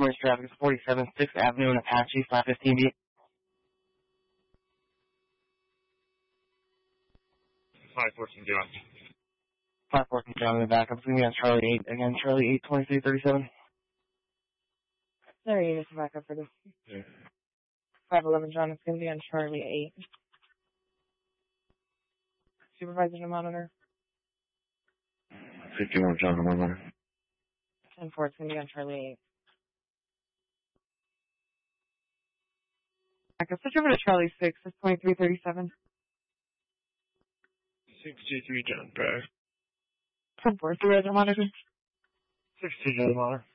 emergency traffic is 47 6th Avenue and Apache, flat 15B. 514 John. 514 John in the back. I'm going to be on Charlie 8. Again, Charlie 8, 2337. Sorry, you just back up for this. Yeah. 511 John, it's going to be on Charlie 8. Supervisor to monitor. 51 John, I'm on. 10-4, it's going to be on Charlie 8. Back up, switch over to Charlie 6, it's 2337. 63 John, back. 10-4, supervisor monitor. 16 John, monitor.